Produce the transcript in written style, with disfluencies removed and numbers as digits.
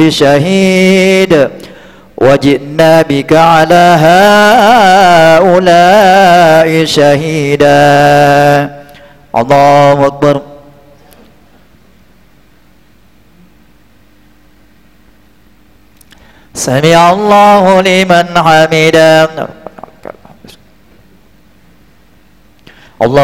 شهيد وجئنا بك على هؤلاء شهيدا الله أكبر سمع الله لمن حمده